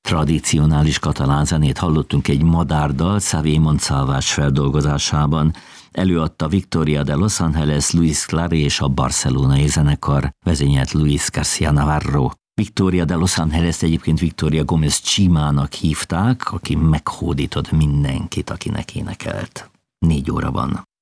Tradicionális katalán zenét hallottunk egy madárdal Xavier Monsalvás feldolgozásában. Előadta Victoria de Los Angeles, Luis Clary és a barcelonai zenekar, vezényelt Luis García Navarro. Victoria de Los Angeles egyébként Victoria Gómez Chimának hívták, aki meghódított mindenkit, akinek énekelt. 4 óra van.